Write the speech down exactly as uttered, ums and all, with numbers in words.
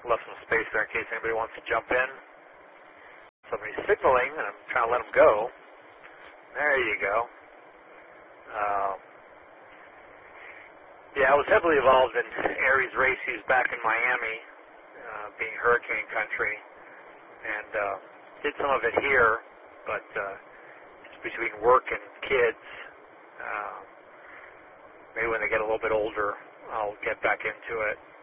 left some space there in case anybody wants to jump in. Somebody's signaling, and I'm trying to let them go. There you go. Um, yeah, I was heavily involved in Aries races back in Miami, uh, being hurricane country, and uh, did some of it here, but uh, it's between work and kids. Uh, maybe when they get a little bit older, I'll get back into it.